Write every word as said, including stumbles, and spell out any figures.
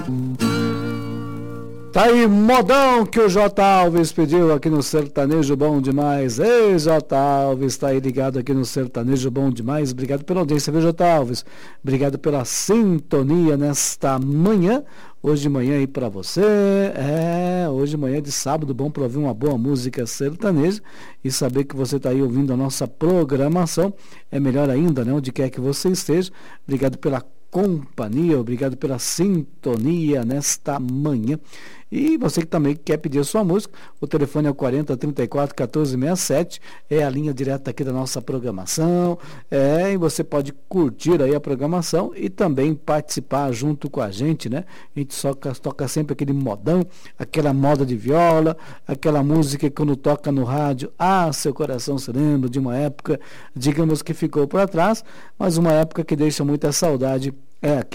Tá aí, modão que o J. Alves pediu aqui no Sertanejo Bom Demais. Ei, J. Alves, tá aí ligado aqui no Sertanejo Bom Demais. Obrigado pela audiência, viu, J. Alves? Obrigado pela sintonia nesta manhã. Hoje de manhã aí pra você. É, hoje de manhã de sábado, bom pra ouvir uma boa música sertaneja e saber que você tá aí ouvindo a nossa programação. É melhor ainda, né? Onde quer que você esteja. Obrigado pela companhia, obrigado pela sintonia nesta manhã. E você que também quer pedir a sua música, o telefone é o quarenta, trinta e quatro, quatorze, sessenta e sete, é a linha direta aqui da nossa programação, é, e você pode curtir aí a programação e também participar junto com a gente, né? A gente só toca sempre aquele modão, aquela moda de viola, aquela música que quando toca no rádio, ah, seu coração se lembra de uma época, digamos que ficou para trás, mas uma época que deixa muita saudade, é aqui